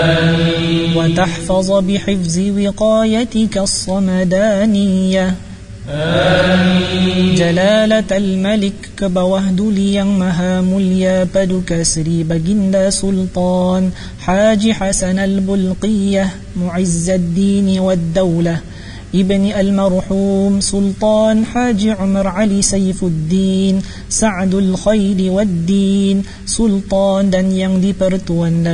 وتحفظ بحفظ وقايتك الصمدانية. جلالة الملك كبوهدلي مهامليا بدك سري بجند سلطان حاج حسن البلقية معز الدين والدولة ابن المرحوم سلطان حاج عمر علي سيف الدين سعد الخير والدين سلطان dan yang dipertuan